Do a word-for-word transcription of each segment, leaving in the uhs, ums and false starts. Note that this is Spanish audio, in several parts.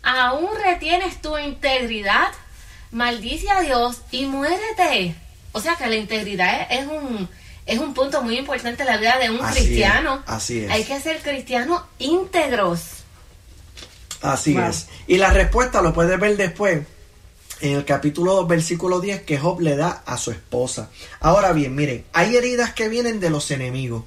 ¿aún retienes tu integridad? Maldice a Dios y muérete. O sea que la integridad es, es un es un punto muy importante en la vida de un así cristiano. Es, así es. Hay que ser cristianos íntegros. Así wow. es. Y la respuesta lo puedes ver después en el capítulo dos, versículo diez, que Job le da a su esposa. Ahora bien, miren, hay heridas que vienen de los enemigos.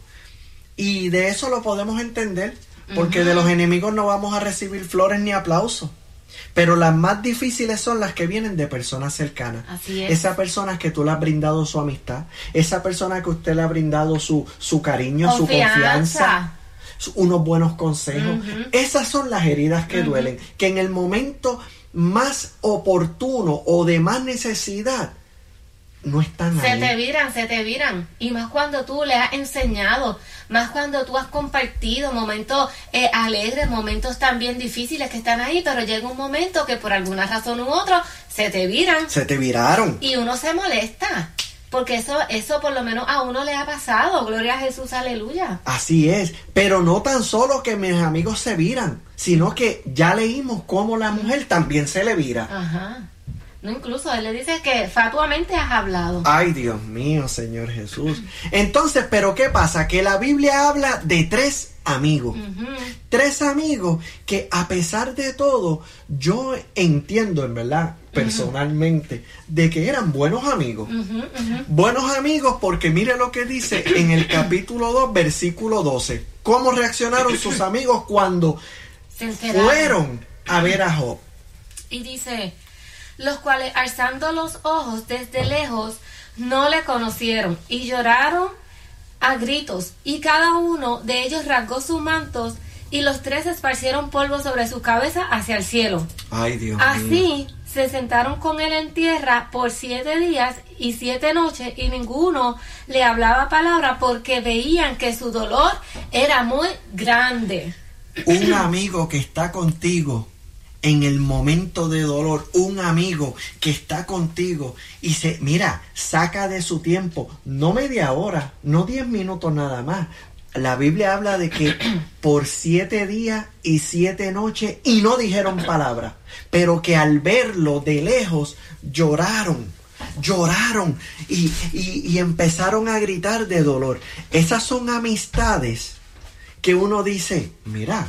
Y de eso lo podemos entender, porque uh-huh. de los enemigos no vamos a recibir flores ni aplausos. Pero las más difíciles son las que vienen de personas cercanas. Así es. Esa persona que tú le has brindado su amistad, esa persona que usted le ha brindado su, su cariño, confianza. su confianza, su, unos buenos consejos. Uh-huh. Esas son las heridas que uh-huh. duelen, que en el momento más oportuno o de más necesidad no están se ahí. Se te viran, se te viran. Y más cuando tú le has enseñado, más cuando tú has compartido momentos eh, alegres, momentos también difíciles que están ahí, pero llega un momento que por alguna razón u otra se te viran. Se te viraron. Y uno se molesta. Porque eso, eso por lo menos a uno le ha pasado. Gloria a Jesús, aleluya. Así es. Pero no tan solo que mis amigos se viran, sino que ya leímos cómo la mujer también se le vira. Ajá. No, incluso él le dice que fatuamente has hablado. Ay, Dios mío, Señor Jesús. Entonces, ¿pero qué pasa? Que la Biblia habla de tres amigos. Uh-huh. Tres amigos que a pesar de todo, yo entiendo, en verdad, personalmente, uh-huh. de que eran buenos amigos. Uh-huh, uh-huh. Buenos amigos porque mire lo que dice en el capítulo dos, versículo doce. ¿Cómo reaccionaron sus amigos cuando fueron a ver a Job? Y dice... los cuales alzando los ojos desde lejos no le conocieron y lloraron a gritos, y cada uno de ellos rasgó sus mantos y los tres esparcieron polvo sobre su cabeza hacia el cielo. Ay, Dios Así mío. Se sentaron con él en tierra por siete días y siete noches, y ninguno le hablaba palabra porque veían que su dolor era muy grande. Un amigo que está contigo en el momento de dolor, un amigo que está contigo y se, mira, saca de su tiempo, no media hora, no diez minutos nada más. La Biblia habla de que por siete días y siete noches y no dijeron palabra, pero que al verlo de lejos lloraron, lloraron y, y, y empezaron a gritar de dolor. Esas son amistades que uno dice, mira,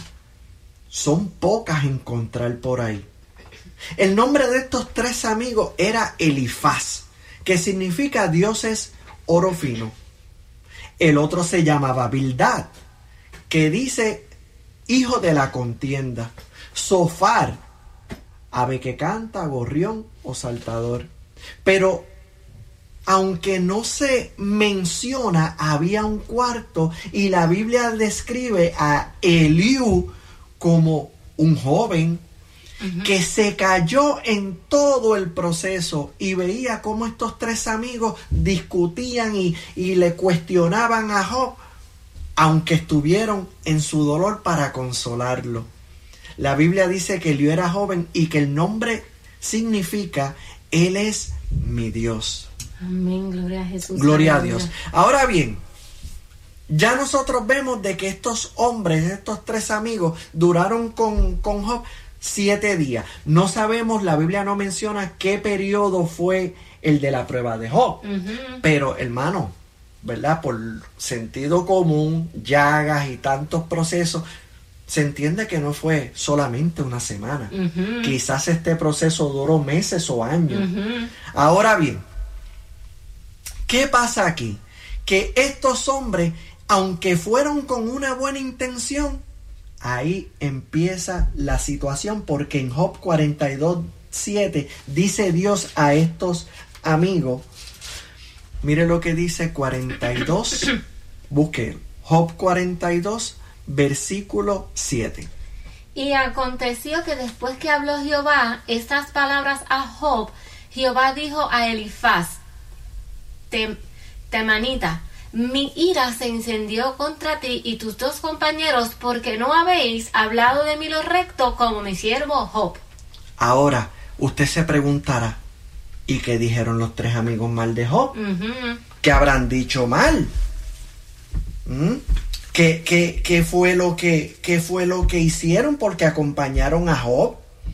son pocas encontrar por ahí. El nombre de estos tres amigos era Elifaz, que significa Dios es oro fino. El otro se llamaba Bildad, que dice hijo de la contienda. Zofar, ave que canta, gorrión o saltador. Pero aunque no se menciona, había un cuarto y la Biblia describe a Eliú como un joven uh-huh. que se cayó en todo el proceso y veía cómo estos tres amigos discutían y, y le cuestionaban a Job, aunque estuvieron en su dolor para consolarlo. La Biblia dice que Eliú era joven y que el nombre significa Él es mi Dios. Amén, gloria a Jesús. Gloria a Dios. Ahora bien, ya nosotros vemos de que estos hombres, estos tres amigos, duraron con, con Job siete días. No sabemos, la Biblia no menciona qué periodo fue el de la prueba de Job. Uh-huh. Pero, hermano, ¿verdad? Por sentido común, llagas y tantos procesos, se entiende que no fue solamente una semana. Uh-huh. Quizás este proceso duró meses o años. Uh-huh. Ahora bien, ¿qué pasa aquí? Que estos hombres, aunque fueron con una buena intención, ahí empieza la situación, porque en Job cuarenta y dos, siete dice Dios a estos amigos, mire lo que dice cuarenta y dos, busque Job cuarenta y dos, versículo siete. Y aconteció que después que habló Jehová estas palabras a Job, Jehová dijo a Elifaz, Tem, Temanita, mi ira se incendió contra ti y tus dos compañeros, porque no habéis hablado de mí lo recto como mi siervo Job. Ahora, usted se preguntará, ¿y qué dijeron los tres amigos mal de Job? Uh-huh. ¿Qué habrán dicho mal? ¿Mm? ¿Qué, qué, qué fue lo que, qué fue lo que hicieron? Porque acompañaron a Job.